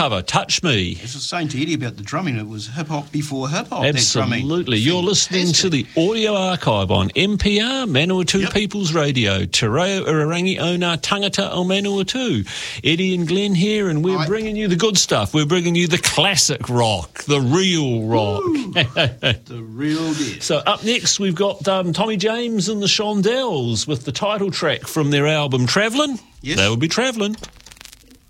cover, Touch Me. As I was saying to Eddie about the drumming, it was hip-hop before hip-hop. Absolutely. You're listening to the Audio Archive on MPR, Manawatu People's Radio, Te Reo Irarangi o ngā tangata o Manawatu. Eddie and Glenn here, and we're bringing you the good stuff. We're bringing you the classic rock, the real rock. The real deal. So up next, we've got Tommy James and the Shondells with the title track from their album Travellin'. Yes. They will be travelling.